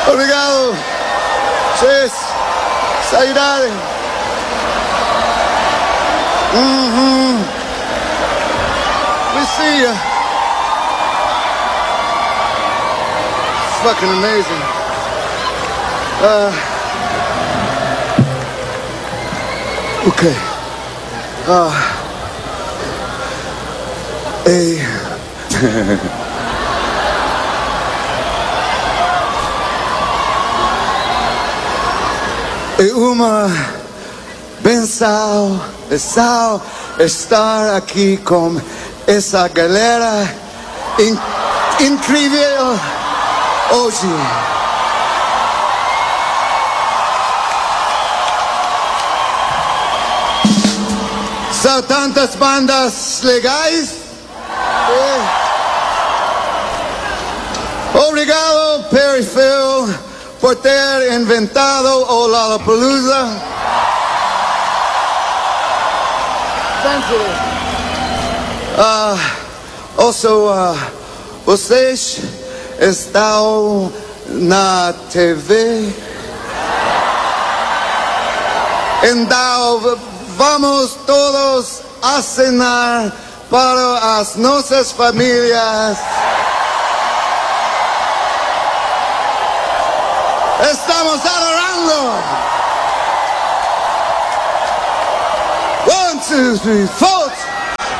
Obrigado. Vocês sairem. We see ya. It's fucking amazing. Okay. Uma benção estar aqui com essa galera incrível hoje. São tantas bandas legais. Obrigado, Perry Phil, por ter inventado o Lollapalooza. Vocês estão na TV. Então, vamos todos acenar para as nossas famílias. Estamos adorando. 1, 2, 3, 4.